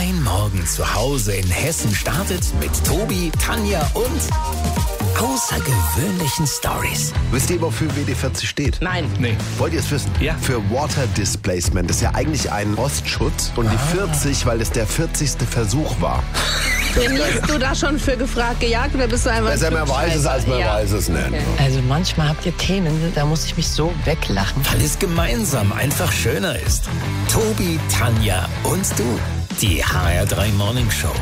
Dein Morgen zu Hause in Hessen startet mit Tobi, Tanja und außergewöhnlichen Stories. Wisst ihr, wofür WD-40 steht? Nein. Nee. Wollt ihr es wissen? Ja. Für Water Displacement. Das ist ja eigentlich ein Rostschutz. Und die 40, weil es der 40. Versuch war. Trainierst du da schon für gefragt, gejagt oder bist du einfach... Besser man weiß es, als man Ja. weiß es nicht. Okay. Also manchmal habt ihr Themen, da muss ich mich so weglachen. Weil es gemeinsam einfach schöner ist. Tobi, Tanja und du. Die HR3 Morning Show.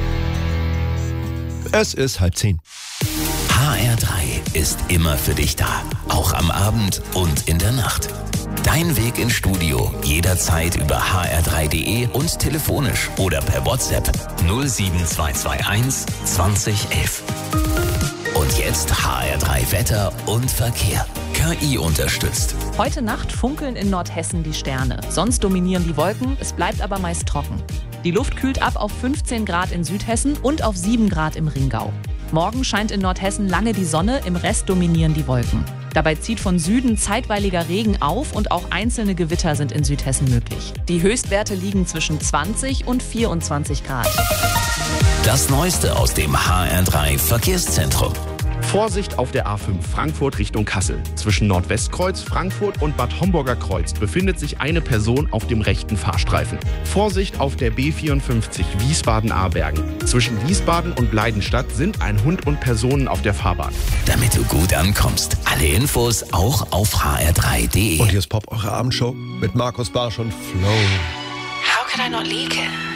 Es ist 9:30. HR3 ist immer für dich da. Auch am Abend und in der Nacht. Dein Weg ins Studio jederzeit über hr3.de und telefonisch oder per WhatsApp 07221 2011. Und jetzt HR3 Wetter und Verkehr. KI unterstützt. Heute Nacht funkeln in Nordhessen die Sterne. Sonst dominieren die Wolken, es bleibt aber meist trocken. Die Luft kühlt ab auf 15 Grad in Südhessen und auf 7 Grad im Rheingau. Morgen scheint in Nordhessen lange die Sonne, im Rest dominieren die Wolken. Dabei zieht von Süden zeitweiliger Regen auf und auch einzelne Gewitter sind in Südhessen möglich. Die Höchstwerte liegen zwischen 20 und 24 Grad. Das Neueste aus dem HR3 Verkehrszentrum. Vorsicht auf der A5 Frankfurt Richtung Kassel. Zwischen Nordwestkreuz, Frankfurt und Bad Homburger Kreuz befindet sich eine Person auf dem rechten Fahrstreifen. Vorsicht auf der B54 Wiesbaden-Ahrbergen. Zwischen Wiesbaden und Bleidenstadt sind ein Hund und Personen auf der Fahrbahn. Damit du gut ankommst. Alle Infos auch auf hr3.de. Und hier ist Pop, eure Abendshow mit Markus Barsch und Flo. How can I not leak it?